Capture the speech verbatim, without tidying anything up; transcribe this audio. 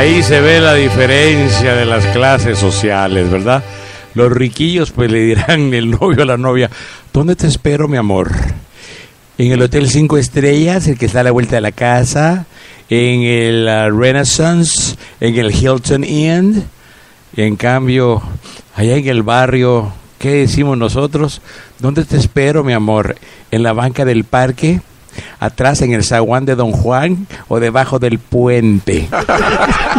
Ahí se ve la diferencia de las clases sociales, ¿verdad? Los riquillos pues le dirán el novio a la novia, ¿dónde te espero, mi amor? En el Hotel Cinco Estrellas, el que está a la vuelta de la casa, en el uh, Renaissance, en el Hilton Inn. Y en cambio, allá en el barrio, ¿qué decimos nosotros? ¿Dónde te espero, mi amor? ¿En la banca del parque? ¿Atrás en el zaguán de Don Juan o debajo del puente?